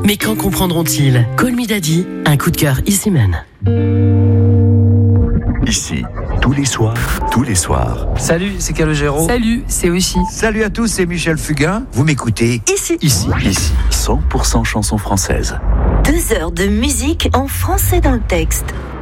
Mais quand comprendront-ils? Call Me Daddy, un coup de cœur ici même. Ici, tous les soirs. Salut, c'est Calogero. Salut, c'est Aussi. Salut à tous, c'est Michel Fugain. Vous m'écoutez Ici, 100% chansons françaises. 2 heures de musique en français dans le texte.